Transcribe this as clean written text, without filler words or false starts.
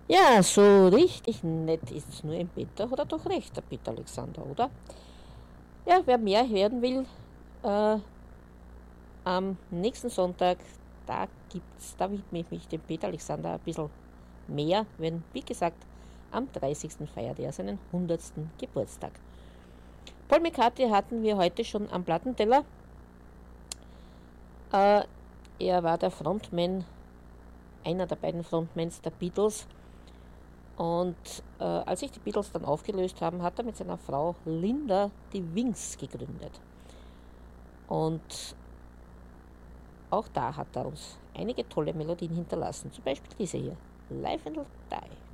Ja, so richtig nett ist es nur im Peter, hat er doch recht, der Peter Alexander, oder? Ja, wer mehr hören will, äh, am nächsten Sonntag, da widme ich mich dem Peter Alexander ein bisschen mehr, wenn, wie gesagt, am 30. feiert er seinen 100. Geburtstag. Paul McCartney hatten wir heute schon am Plattenteller. Äh, Er war der Frontman, einer der beiden Frontmans der Beatles. Und als sich die Beatles dann aufgelöst haben, hat er mit seiner Frau Linda die Wings gegründet. Und auch da hat er uns einige tolle Melodien hinterlassen. Zum Beispiel diese hier, Live and Die.